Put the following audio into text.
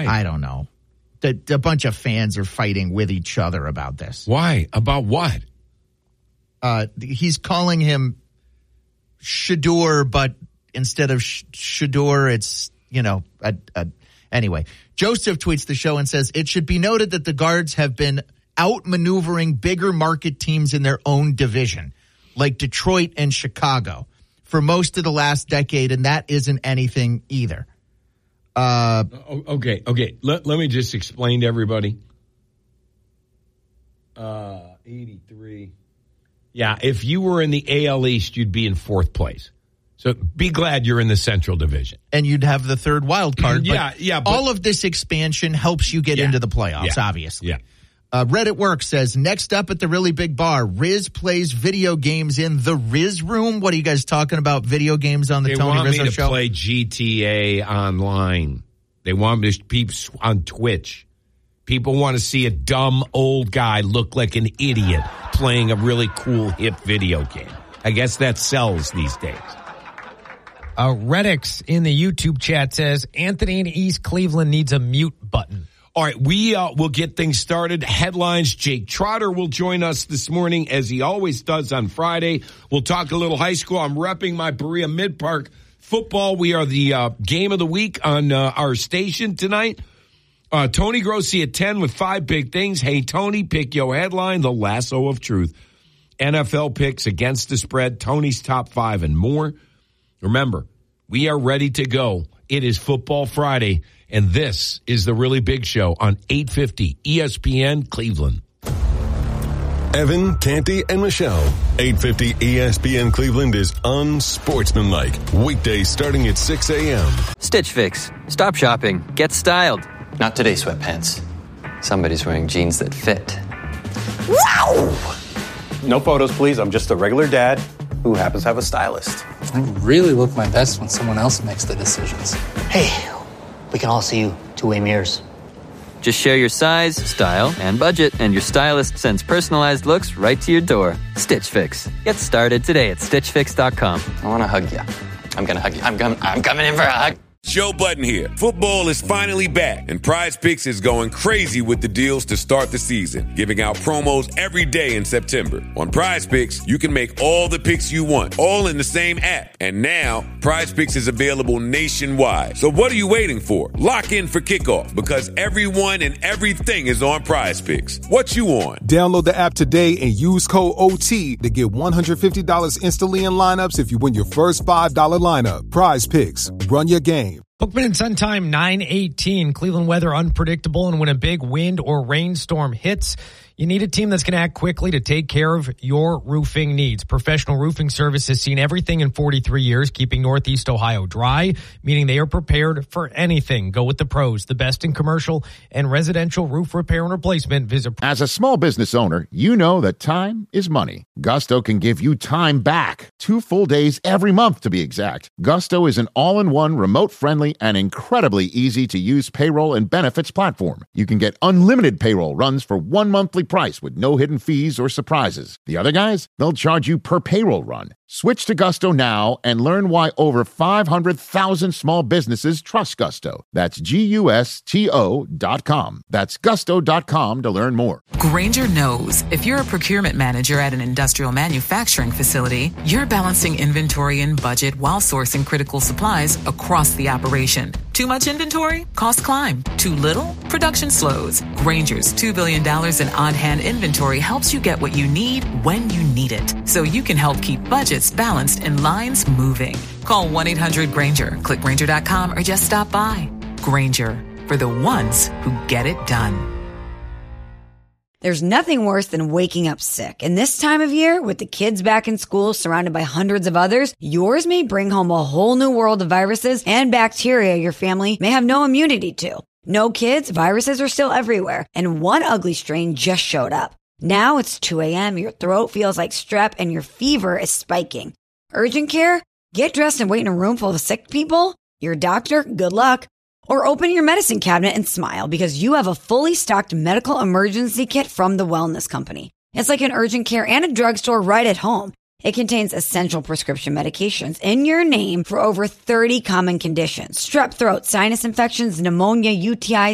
Why? I don't know. A bunch of fans are fighting with each other about this. Why? About what? He's calling him Shedeur, but instead of Shedeur, it's, anyway. Joseph tweets the show and says, it should be noted that the Guards have been outmaneuvering bigger market teams in their own division, like Detroit and Chicago, for most of the last decade, and that isn't anything either. Okay. Let me just explain to everybody. 83. Yeah, if you were in the AL East, you'd be in fourth place. So be glad you're in the Central Division. And you'd have the third wild card. But all of this expansion helps you get into the playoffs, obviously. Yeah. Reddit Work says, next up at the Really Big Bar, Riz plays video games in the Riz Room. What are you guys talking about, video games on the Tony Rizzo show? They want me to play GTA online. They want me to peep on Twitch. People want to see a dumb old guy look like an idiot playing a really cool, hip video game. I guess that sells these days. Reddix in the YouTube chat says, Anthony in East Cleveland needs a mute button. All right, we will get things started. Headlines, Jake Trotter will join us this morning, as he always does on Friday. We'll talk a little high school. I'm repping my Berea Mid-Park football. We are the game of the week on our station tonight. Tony Grossi at 10 with 5 big things. Hey, Tony, pick your headline, the lasso of truth. NFL picks against the spread, Tony's top 5 and more. Remember, we are ready to go. It is Football Friday, and this is the Really Big Show on 850 ESPN Cleveland. Evan, Canty, and Michelle. 850 ESPN Cleveland is unsportsmanlike. Weekdays starting at 6 a.m. Stitch Fix. Stop shopping. Get styled. Not today, sweatpants. Somebody's wearing jeans that fit. Wow! No photos, please. I'm just a regular dad who happens to have a stylist. I really look my best when someone else makes the decisions. Hey, we can all see you two-way mirrors. Just share your size, style, and budget, and your stylist sends personalized looks right to your door. Stitch Fix. Get started today at StitchFix.com. I want to hug you. I'm going to hug you. I'm coming in for a hug. Joe Budden here. Football is finally back, and Prize Picks is going crazy with the deals to start the season, giving out promos every day in September. On Prize Picks, you can make all the picks you want, all in the same app. And now, Prize Picks is available nationwide. So what are you waiting for? Lock in for kickoff, because everyone and everything is on Prize Picks. What you on? Download the app today and use code OT to get $150 instantly in lineups if you win your first $5 lineup. Prize Picks. Run your game. Bookman and Sun time 9:18. Cleveland weather unpredictable, and when a big wind or rainstorm hits, you need a team that's going to act quickly to take care of your roofing needs. Professional Roofing Service has seen everything in 43 years, keeping Northeast Ohio dry, meaning they are prepared for anything. Go with the pros, the best in commercial and residential roof repair and replacement. As a small business owner, you know that time is money. Gusto can give you time back. 2 full days every month, to be exact. Gusto is an all-in-one, remote-friendly, and incredibly easy-to-use payroll and benefits platform. You can get unlimited payroll runs for 1 monthly price with no hidden fees or surprises. The other guys, they'll charge you per payroll run. Switch to Gusto now and learn why over 500,000 small businesses trust Gusto. That's GUSTO.com. That's gusto.com to learn more. Grainger knows if you're a procurement manager at an industrial manufacturing facility, you're balancing inventory and budget while sourcing critical supplies across the operation. Too much inventory? Costs climb. Too little? Production slows. Grainger's $2 billion in on-hand inventory helps you get what you need when you need it, so you can help keep budgets balanced and lines moving. Call 1-800-GRAINGER, click Grainger.com, or just stop by. Grainger, for the ones who get it done. There's nothing worse than waking up sick. And this time of year, with the kids back in school surrounded by hundreds of others, yours may bring home a whole new world of viruses and bacteria your family may have no immunity to. No kids, viruses are still everywhere, and one ugly strain just showed up. Now it's 2 a.m., your throat feels like strep, and your fever is spiking. Urgent care? Get dressed and wait in a room full of sick people? Your doctor? Good luck. Or open your medicine cabinet and smile, because you have a fully stocked medical emergency kit from the Wellness Company. It's like an urgent care and a drugstore right at home. It contains essential prescription medications in your name for over 30 common conditions. Strep throat, sinus infections, pneumonia, UTIs,